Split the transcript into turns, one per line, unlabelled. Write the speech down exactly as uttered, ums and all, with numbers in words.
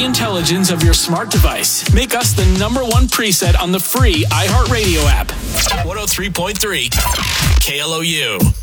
intelligence of your smart device. Make us the number one preset on the free iHeartRadio app.
one oh three point three K L O U.